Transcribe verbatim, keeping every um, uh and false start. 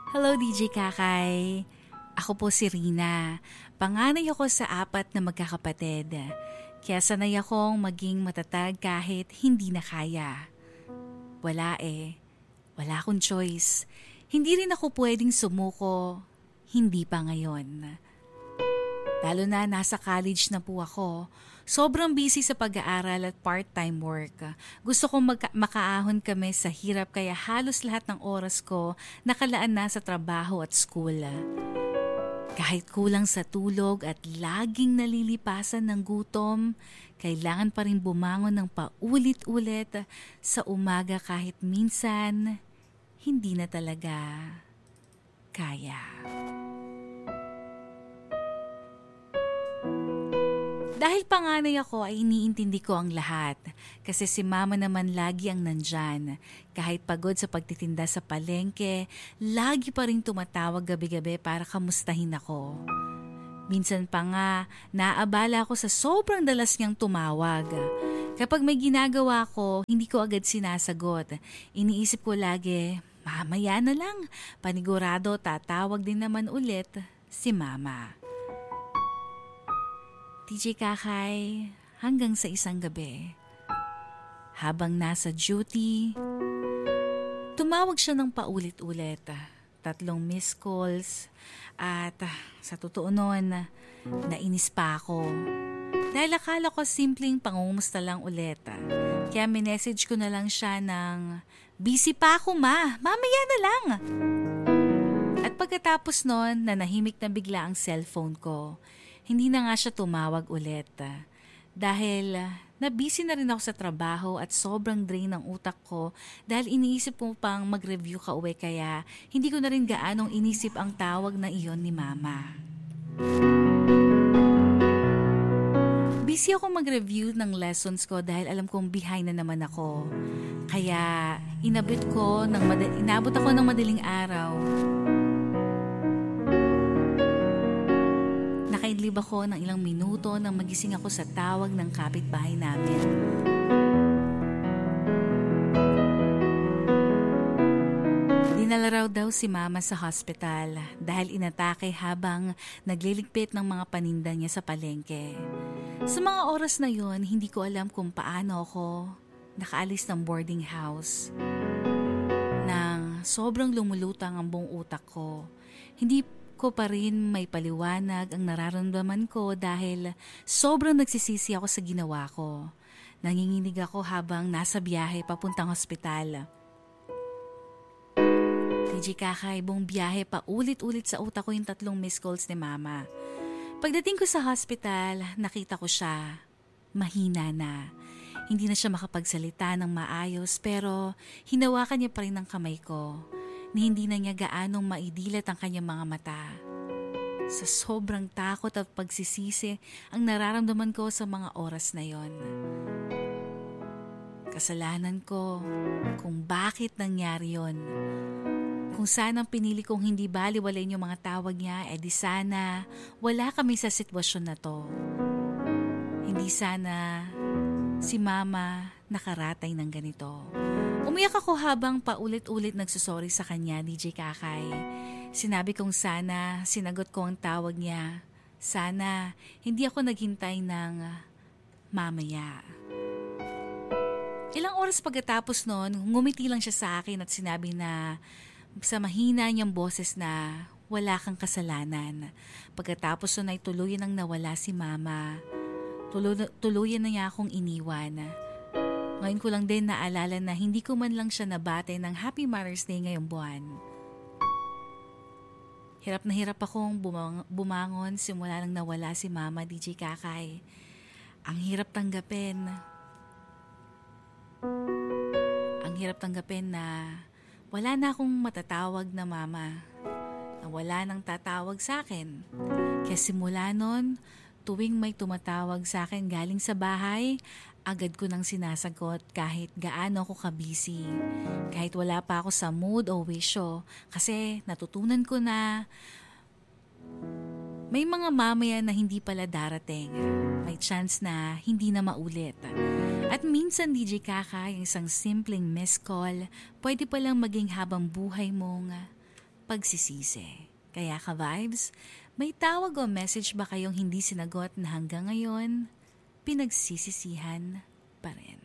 Hello D J Kakay. Ako po si Rina. Panganay ako sa apat na magkakapatid. Kaya sanay akong maging matatag kahit hindi na kaya. Wala eh. Wala akong choice. Hindi rin ako pwedeng sumuko. Hindi pa ngayon. Lalo na nasa college na po ako. Sobrang busy sa pag-aaral at part-time work. Gusto kong magka- makaahon kami sa hirap kaya halos lahat ng oras ko nakalaan na sa trabaho at school. Kahit kulang sa tulog at laging nalilipasan ng gutom, kailangan pa rin bumangon ng paulit-ulit sa umaga kahit minsan hindi na talaga kaya. Dahil panganay ako ay iniintindi ko ang lahat kasi si mama naman lagi ang nandyan. Kahit pagod sa pagtitinda sa palengke, lagi pa rin tumatawag gabi-gabi para kamustahin ako. Minsan pa nga, naabala ako sa sobrang dalas niyang tumawag. Kapag may ginagawa ko, hindi ko agad sinasagot. Iniisip ko lagi, mamaya na lang, panigurado tatawag din naman ulit si mama. D J Kakay, hanggang sa isang gabi. Habang nasa duty, tumawag siya ng paulit-ulit. Tatlong missed calls at sa totoo noon, nainis pa ako. Dahil akala ko simpleng pangungumusta lang ulit. Kaya minessage ko na lang siya ng, busy pa ako ma, mamaya na lang. At pagkatapos noon, nanahimik na bigla ang cellphone ko. Hindi na nga siya tumawag ulit dahil nabisi na rin ako sa trabaho at sobrang drain ng utak ko dahil iniisip ko pang mag-review ka uwi kaya hindi ko na rin gaanong inisip ang tawag na iyon ni mama. Busy ako mag-review ng lessons ko dahil alam kong behind na naman ako. Kaya inabot ko ng mad- inabot ako ng madaling araw. Nakaidlib ako ng ilang minuto nang magising ako sa tawag ng kapitbahay namin. Dinala raw daw si mama sa hospital dahil inatake habang nagliligpit ng mga paninda niya sa palengke. Sa mga oras na yon, hindi ko alam kung paano ako nakaalis ng boarding house. Nang sobrang lumulutang ang buong utak ko, hindi ko pa rin may paliwanag ang nararamdaman ko dahil sobrang nagsisisi ako sa ginawa ko. Nanginginig ako habang nasa biyahe papuntang ospital. D J Kakay, buong biyahe pa ulit-ulit sa utak ko yung tatlong missed calls ni mama. Pagdating ko sa hospital, nakita ko siya. Mahina na. Hindi na siya makapagsalita ng maayos pero hinawakan niya pa rin ang kamay ko. Ni hindi na niya gaanong maidilat ang kanyang mga mata. Sa sobrang takot at pagsisisi ang nararamdaman ko sa mga oras na yon. Kasalanan ko kung bakit nangyari yon. Kung sanang pinili kong hindi baliwalain yung mga tawag niya, edi sana wala kami sa sitwasyon na to. Hindi sana si mama nakaratay ng ganito. Umiyak ako habang paulit-ulit nagsusorry sa kanya, D J Kakay. Sinabi kong sana, sinagot ko ang tawag niya. Sana, hindi ako naghintay ng mamaya. Ilang oras pagkatapos noon, ngumiti lang siya sa akin at sinabi na sa mahina niyang boses na wala kang kasalanan. Pagkatapos noon ay tuluyan ang nawala si mama. Tulu- tuluyan na niya akong iniwan. Ngayon ko lang din naalala na hindi ko man lang siya nabate ng Happy Mother's Day ngayong buwan. Hirap na hirap akong bumang- bumangon simula nang nawala si mama, D J Kakay. Ang hirap tanggapin. Ang hirap tanggapin na wala na akong matatawag na mama. Na wala nang tatawag sa akin. Kaya simula nun, tuwing may tumatawag sa akin galing sa bahay, agad ko nang sinasagot kahit gaano ako kabisi. Kahit wala pa ako sa mood o wisyo. Kasi natutunan ko na may mga mamaya na hindi pala darating. May chance na hindi na maulit. At minsan D J Kakay, yung isang simpleng missed call, pwede palang maging habang buhay mong pagsisisi. Kaya ka-vibes, may tawag o message ba kayong hindi sinagot na hanggang ngayon, pinagsisisihan pa rin?